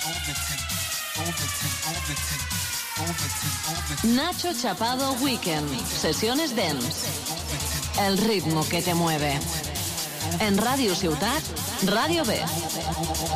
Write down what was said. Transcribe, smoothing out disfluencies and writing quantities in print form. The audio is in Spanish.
Nacho Chapado Weekend. Sesiones dance. El ritmo que te mueve. En Radio Ciutat, Radio B.